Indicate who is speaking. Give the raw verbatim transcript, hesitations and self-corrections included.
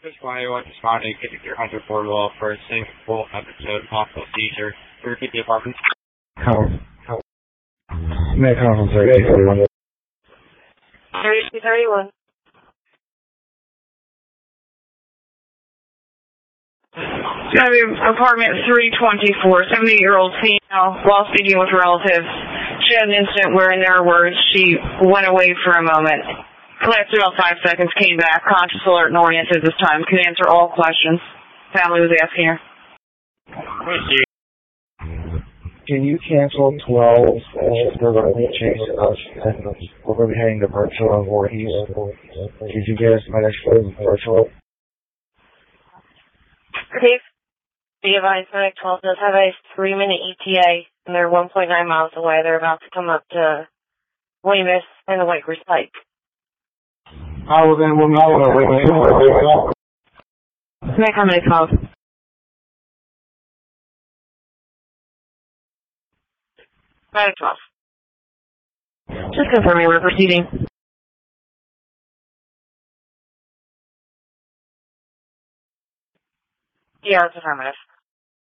Speaker 1: Just why I want to respond to get your Hunter Boardwall for a single episode of possible seizure. Repeat the apartment.
Speaker 2: How? How? Make conference thirty-two thirty-one.
Speaker 3: thirty-two thirty-one. Apartment three twenty-four, seventy-year-old female, while speaking with relatives. She had an incident where, in their words, she went away for a moment. Lasted about five seconds, came back, conscious, alert, and oriented this time. Could answer all questions. Family was asking her.
Speaker 2: Can you cancel twelve? They're going to chase us, and we're going to be heading to virtual on Voorhees. Did you get us my next phone virtual?
Speaker 3: Steve, be advised, Medic twelve does have a three-minute E T A, and they're one point nine miles away. They're about to come up to Weymouth and the White Grease Pike.
Speaker 2: Oh, well then we'll know. Wait, wait, wait, wait, wait.
Speaker 3: Medic on Medic twelve. Medic twelve. Just confirming we're proceeding. Yeah, it's affirmative.